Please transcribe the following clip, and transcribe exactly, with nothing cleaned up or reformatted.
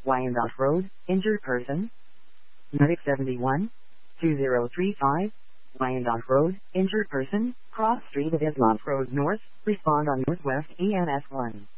Wyandotte Road, injured person. Medic seventy-one, two zero three five, Wyandotte Road, injured person, cross Street of Islam Road North, respond on Northwest E M S one.